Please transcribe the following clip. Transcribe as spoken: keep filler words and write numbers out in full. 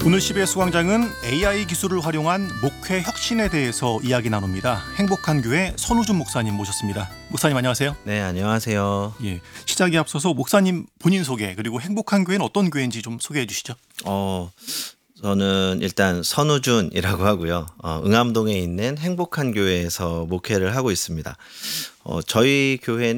오늘 시베 수광장은 에이아이 기술을 활용한 목회 혁신에 대해서 이야기 나눕니다. 행복한 교회 선우준 목사님 모셨습니다. 목사님 안녕하세요. 네, 안녕하세요. 예, 시작에 앞서서 목사님 본인 소개 그리고 행복한 교회는 어떤 교회인지 좀 소개해 주시죠. 어, 저는 일단 선우준이라고 하고요. 어, 응암동에 있는 행복한 교회에서 목회를 하고 있습니다. 어, 저희 교회는